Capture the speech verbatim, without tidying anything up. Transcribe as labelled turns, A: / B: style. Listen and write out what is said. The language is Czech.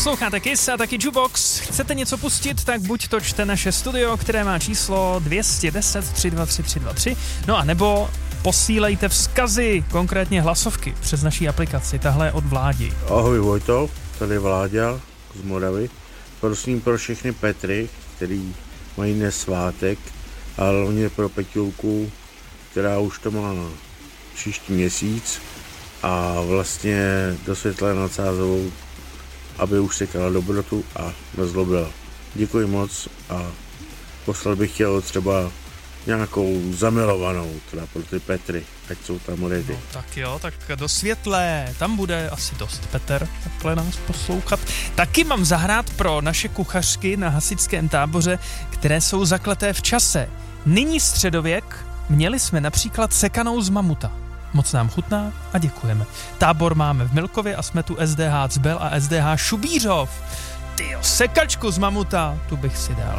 A: Posloucháte Kiss a taky Jukebox. Chcete něco pustit, tak buď točte naše studio, které má číslo dvě jedna nula tři dva tři tři dva tři, no a nebo posílejte vzkazy, konkrétně hlasovky, přes naší aplikaci. Tahle je od Vládi.
B: Ahoj Vojto, tady Vláďa z Moravy. Prosím pro všechny Petry, který mají dnes svátek, a hlavně pro Peťulku, která už to má příští měsíc a vlastně do světla nad Sázovou, aby už sekala dobrotu a nezlobila. Děkuji moc a poslal bych chtěl třeba nějakou zamilovanou, teda pro ty Petry, ať jsou tam ready.
A: No, tak jo, tak do Světlé, tam bude asi dost Petr, takhle nás poslouchat. Taky mám zahrát pro naše kuchařky na hasičském táboře, které jsou zakleté v čase. Nyní středověk, měli jsme například sekanou z mamuta. Moc nám chutná a děkujeme. Tábor máme v Milkově a jsme tu S D H Cbel a S D H Šubířov. Tyjo, sekačku z mamuta, tu bych si dal.